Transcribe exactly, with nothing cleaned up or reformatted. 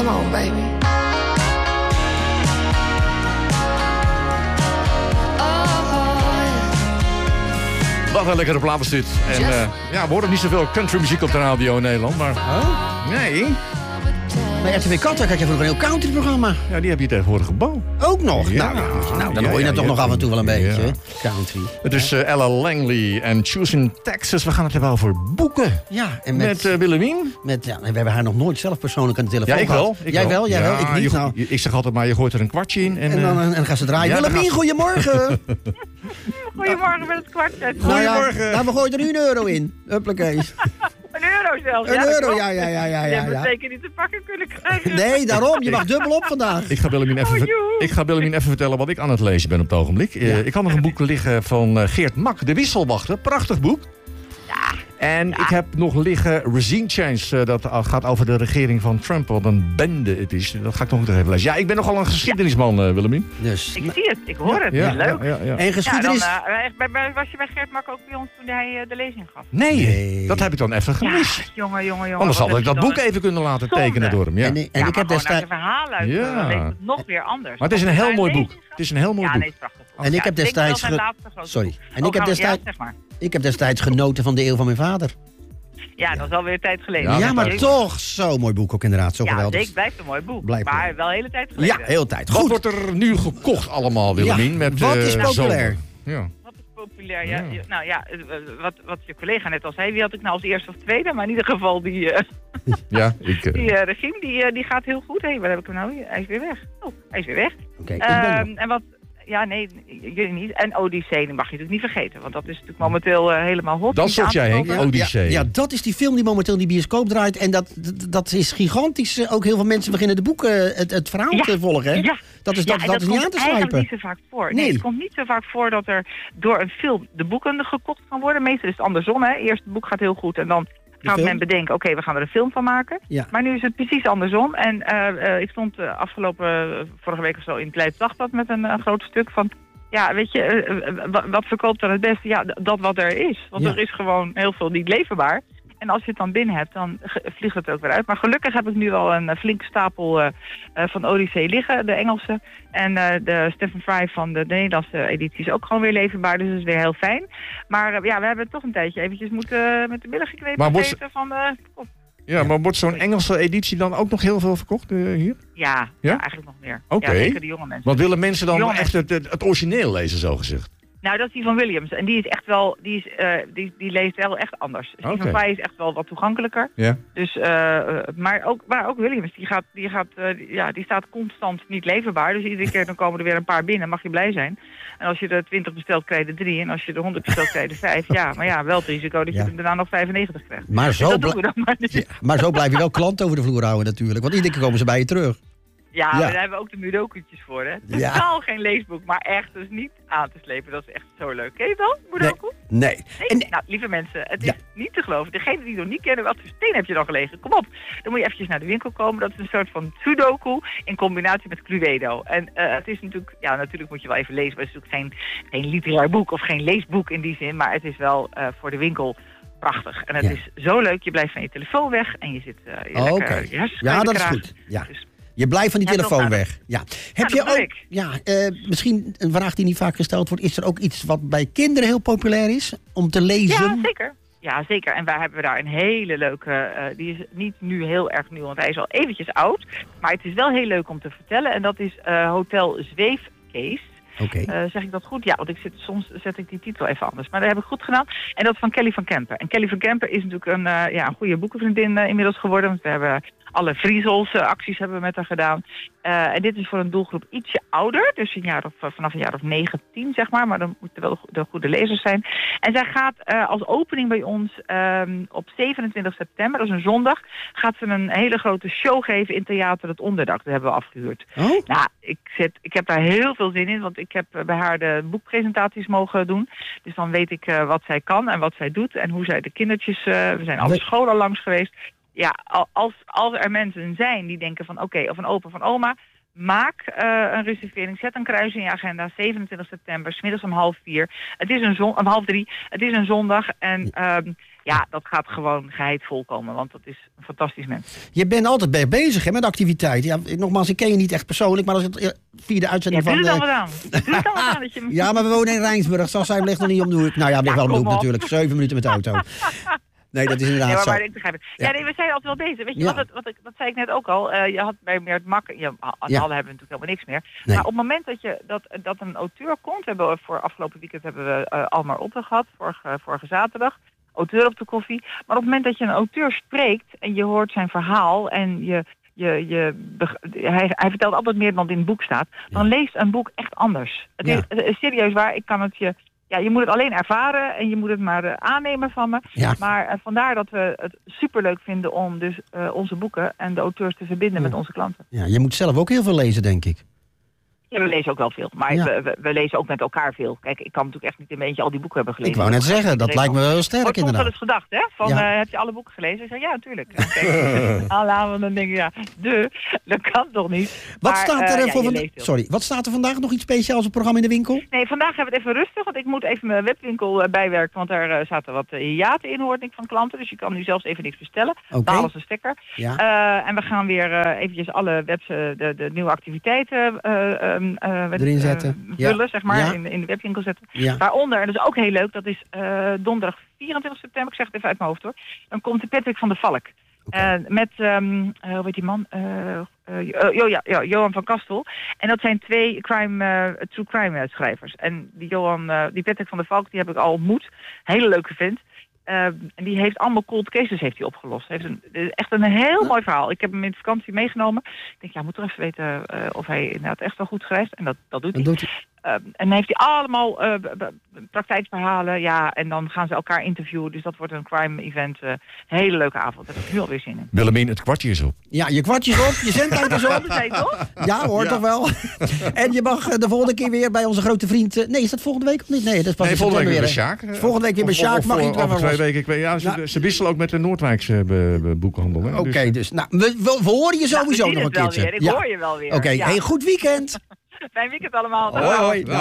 Come on, baby. Wat een lekkere plaat is dit. En uh, ja, we horen niet zoveel countrymuziek op de radio in Nederland, maar... Oh? Nee. Bij R T V Katwijk had je vroeger een heel countryprogramma. Ja, die heb je tegenwoordig gebouwd. Ook nog? Ja. Nou, nou, dan ja, hoor je ja, het toch ja, nog af en toe wel een beetje, ja. country. Het is uh, Ella Langley en Choosing Texas. We gaan het hebben over boeken. Ja, en met... Met uh, Willemien. Met, ja, we hebben haar nog nooit zelf persoonlijk aan de telefoon Ja, ik gehad. wel. Ik jij wel, jij ja, wel, ik niet. Je, Nou. je, ik zeg altijd maar, je gooit er een kwartje in. En, en dan, uh, en dan gaan ze draaien. ja, Willemien, gaat... goedemorgen. Goedemorgen met het kwartje. Goedemorgen. Nou, nou, we gooien er nu een euro in. Huppakee. Een euro zelfs. Een ja, euro, ja, ja, ja, ja. Je ja, hebt ja. het zeker niet te pakken kunnen krijgen. Nee, daarom. Je mag dubbel op vandaag. Ik ga Willemien even, ver- ik ga Willemien even vertellen wat ik aan het lezen ben op het ogenblik. Uh, Ja. Ik had nog een boek liggen van uh, Geert Mak, De Wisselwachter. Prachtig boek. Ja. En ik heb nog liggen Regime Change. Uh, dat gaat over de regering van Trump. Wat een bende het is. Dat ga ik nog nog even lezen. Ja, ik ben nogal een geschiedenisman, uh, Willemien. Dus. Ik zie het, ik hoor het. Ja, Ja, leuk. ja, ja, ja. En Ja, geschiedenis... dan, uh, echt, bij, bij, was je bij Gert Mak ook bij ons toen hij uh, de lezing gaf? Nee, Nee. dat heb ik dan even Ja, gemist. jongen, jongen, jongen. Anders wat had ik heb dat je boek dan even kunnen laten zonde. tekenen door hem. Ja. En, en Ja, ik heb maar gewoon destijds... naar zijn verhaal uit. Ja. Dan leest het nog weer anders. Maar het is een Als heel hij mooi lezing boek. gaf- Het is een heel mooi Ja, boek. nee, het is prachtig. En ik Ja, heb denk wel destijds... zijn ge- laatste grote Sorry. boek. En Oh, ik heb, gaan we- destijds, Ja, zeg maar. ik heb destijds genoten van De Eeuw van mijn vader. Ja, dat is alweer een tijd geleden. Ja, Ja, maar zeker. toch zo'n mooi boek ook inderdaad. Zo Ja, geweldig. zeker, blijft een mooi boek. Blijft maar mooi. wel een hele tijd geleden. Ja, heel tijd. Wat Goed. wordt er nu gekocht allemaal, Willemien? Ja, met, wat uh, is populair? zomer? Ja. Wat is populair? Ja, Ja. je- nou ja, eh, wat, wat je collega net al zei, wie had ik nou als eerste of tweede? Maar in ieder geval die, uh, Ja, ik... Uh, die uh, regime, die, uh, die gaat heel goed. Hé, hey, waar heb ik hem nou? Hij is weer weg. Oh, hij is weer weg. Oké, ik ben er. Ehm, en wat... Ja, nee, jullie niet. En Odyssee, die mag je natuurlijk niet vergeten. Want dat is natuurlijk momenteel uh, helemaal hot. Dat Niet zocht jij, Henk? aangekomen. Odyssee. Ja, ja, dat is die film die momenteel in die bioscoop draait. En dat, dat, dat is gigantisch. Ook heel veel mensen beginnen de boeken, het, het verhaal Ja. te volgen. Hè? Ja. Dat is, Ja, dat, en dat is niet aan komt te eigenlijk slijpen. niet zo vaak voor. Nee, Nee. het komt niet zo vaak voor dat er door een film de boeken gekocht kan worden. Meestal is het andersom. Hè. Eerst het boek gaat heel goed en dan gaat film? men bedenken, oké, we gaan er een film van maken. Ja. Maar nu is het precies andersom. En uh, uh, ik stond uh, afgelopen, uh, vorige week of zo in het Leids Dagblad met een uh, groot stuk van... Ja, weet je, uh, uh, wat verkoopt dan het beste? Ja, d- dat wat er is. Want Ja. er is gewoon heel veel niet leverbaar. En als je het dan binnen hebt, dan ge- vliegt het ook weer uit. Maar gelukkig heb ik nu al een uh, flinke stapel uh, uh, van Odyssee liggen, de Engelse. En uh, de Stephen Fry van de, de Nederlandse editie is ook gewoon weer leverbaar. Dus dat is weer heel fijn. Maar uh, ja, we hebben toch een tijdje eventjes moeten uh, met de billen gekwepen Maar wordt- weten van... Uh, oh, Ja, maar wordt zo'n Engelse editie dan ook nog heel veel verkocht uh, hier? ja, ja? Ja? eigenlijk nog meer. Oké. Ja, zeker de jonge mensen. Want willen mensen dan Jongens. echt het, het, het origineel lezen, zo gezegd? Nou, dat is die van Williams. En die is echt wel, die, is, uh, die, die leest wel echt anders. Oké. Stephen Fry is echt wel wat toegankelijker. Ja. Dus, uh, uh, maar, ook, maar ook Williams, die, gaat, die, gaat, uh, die- ja, die staat constant niet leverbaar. Dus iedere keer dan komen er weer een paar binnen, mag je blij zijn. En als je er twintig bestelt, krijg je er drie. En als je er honderd bestelt, krijg je er vijf. Ja, maar ja, wel het risico dat je Ja. er daarna nog vijfennegentig krijgt. Maar Dus zo, dat bla- doen we dan maar niet. Ja, maar zo blijf je wel klant over de vloer houden natuurlijk. Want iedere keer komen ze bij je terug. Ja, Ja. maar daar hebben we ook de Mudoku'tjes voor, hè. Ja. Totaal geen leesboek, maar echt dus niet aan te slepen. Dat is echt zo leuk. Ken je het wel, Mudoku? Nee. Nee? En, Nou, lieve mensen, het is Ja. niet te geloven. Degene die het nog niet kennen, wat voor steen heb je dan gelegen? Kom op, dan moet je eventjes naar de winkel komen. Dat is een soort van Sudoku in combinatie met Cluedo. En uh, het is natuurlijk, ja, natuurlijk moet je wel even lezen. Maar het is natuurlijk geen, geen literair boek of geen leesboek in die zin. Maar het is wel uh, voor de winkel prachtig. En het Ja. is zo leuk. Je blijft van je telefoon weg en je zit uh, je Oh, lekker oké. je hersenen Ja, in de dat is kraag. goed. Ja. Dus, Je blijft van die Ja, telefoon toch, weg. Ja. Heb dat je bedoel ook, ik. ja, uh, misschien een vraag die niet vaak gesteld wordt. Is er ook iets wat bij kinderen heel populair is om te lezen? ja, zeker. Ja, zeker. En wij hebben daar een hele leuke... Uh, die is niet nu heel erg nieuw, want hij is al eventjes oud. Maar het is wel heel leuk om te vertellen. En dat is uh, Hotel Zweefkees. Oké. Uh, zeg ik dat goed? Ja, want ik zit, soms zet ik die titel even anders. Maar dat heb ik goed gedaan. En dat is van Kelly van Kempen. En Kelly van Kempen is natuurlijk een, uh, ja, een goede boekenvriendin uh, inmiddels geworden. Want we hebben alle Vriezels uh, acties hebben we met haar gedaan. Uh, en dit is voor een doelgroep ietsje ouder. Dus een jaar of, uh, vanaf een jaar of negentien, zeg maar. Maar dan moeten wel de, de goede lezers zijn. En zij gaat uh, als opening bij ons um, op zevenentwintig september, dat is een zondag, gaat ze een hele grote show geven in Theater Het Onderdak. Dat hebben we afgehuurd. Oh? Nou, ik, zit, ik heb daar heel veel zin in, want ik heb bij haar de boekpresentaties mogen doen. Dus dan weet ik uh, wat zij kan en wat zij doet en hoe zij de kindertjes... Uh, we zijn alle We- scholen langs geweest. Ja, als, als er mensen zijn die denken van oké, okay, of een opa of een oma, maak uh, een reservering, zet een kruis in je agenda, zevenentwintig september, 's middags om half vier. Het is een zon, om half drie. Het is een zondag en um, Ja, dat gaat gewoon geheid volkomen, want dat is een fantastisch mens. Je bent altijd be- bezig hè, met activiteiten. Ja, nogmaals, ik ken je niet echt persoonlijk, maar als het eh, via de uitzending Ja, van... doe het eh, dan wat aan. Doe het dan wat aan dat je... ja, maar we wonen in Rijnsburg. Zal zijn ligt nog niet om de hoek. Nou ja, ligt wel om de kom hoek op. natuurlijk. Zeven minuten met de auto. Nee, dat is inderdaad Ja, maar, zo. maar ik begrijp het. Ja, Ja. nee, we zijn altijd wel bezig. Weet je, Ja. wat, het, wat ik, dat zei ik net ook al. Uh, je had bij Meert Mak, ja, aan Ja. alle hebben we natuurlijk helemaal niks meer. Nee. Maar op het moment dat, je, dat, dat een auteur komt, we hebben voor afgelopen weekend hebben we uh, Almar Otte gehad, vorige, vorige zaterdag. Auteur op de koffie. Maar op het moment dat je een auteur spreekt en je hoort zijn verhaal en je, je, je, hij, hij vertelt altijd meer dan in het boek staat, dan Ja. leest een boek echt anders. Het Ja. is, het is serieus waar, ik kan het je... Ja, je moet het alleen ervaren en je moet het maar uh, aannemen van me. Ja. Maar uh, vandaar dat we het superleuk vinden om dus uh, onze boeken en de auteurs te verbinden Ja. met onze klanten. Ja, je moet zelf ook heel veel lezen, denk ik. Ja, we lezen ook wel veel, maar Ja. we, we, we lezen ook met elkaar veel. Kijk, ik kan natuurlijk echt niet in mijn eentje al die boeken hebben gelezen. Ik wou net zeggen, dat lijkt me wel heel sterk Wordt soms wel inderdaad. eens gedacht, hè? Van, Ja. uh, heb je alle boeken gelezen? Ik zeg, ja, natuurlijk. Dan laten we dan denken, ja, de, dat kan toch niet. Wat Maar, staat er uh, uh, ja, voor je vanda- leest veel. Sorry, wat staat er vandaag nog iets speciaals op het programma in de winkel? Nee, vandaag hebben we het even rustig, want ik moet even mijn webwinkel uh, bijwerken, want daar uh, zaten wat uh, hiaten in, hoorde ik van klanten. Dus je kan nu zelfs even niks bestellen. Oké. Betalen als een stekker. Ja. Uh, en we gaan weer uh, eventjes alle webs, uh, de, de nieuwe activiteiten uh, um, uh, met, Erin uh, zetten. vullen, Ja. zeg maar, Ja. in, in de webwinkel zetten. Ja. Waaronder, en dat is ook heel leuk, dat is uh, donderdag vierentwintig september, ik zeg het even uit mijn hoofd hoor. Dan komt de Patrick van der Valk. Oké. Uh, met, um, uh, hoe heet die man? Uh, uh, uh, jo, ja, ja, Johan van Kastel. En dat zijn twee crime, uh, true crime uh, schrijvers. En die Johan, uh, die Patrick van der Valk, die heb ik al ontmoet. Hele leuke vent. Uh, en die heeft allemaal cold cases heeft hij opgelost. Heeft een, echt een heel mooi verhaal. Ik heb hem in de vakantie meegenomen. Ik denk, ja, moet toch even weten uh, of hij inderdaad echt wel goed schrijft. En dat, dat doet Dat hij. doet hij. Uh, en dan heeft hij allemaal uh, b- b- praktijkverhalen. Ja, en dan gaan ze elkaar interviewen. Dus dat wordt een crime event. Uh, hele leuke avond. Daar heb ik nu alweer zin in. Willemien, het kwartje is op. Ja, je kwartjes op, je zendtijd is op. Dat zei je toch? Ja hoor, Ja. toch wel. En je mag eh, de volgende keer weer bij onze grote vriend... eh, Nee, is dat volgende week of niet? Nee, dat is pas Nee, in volgende week weer september bij Sjaak. hè? Volgende week weer bij Of- Sjaak. of- Mag of- je het wel over twee los? weken. Ik weet, ja, ze, Nou. ze wisselen ook met de Noordwijkse be- be- boekhandel. hè. Oké, Dus, dus nou, we, we, we horen je sowieso Nou, we zien nog een het wel keertje. weer. Ik Ja. hoor je wel weer. Oké, Ja. hey, goed weekend. Fijn weekend allemaal. Hoi, hoi.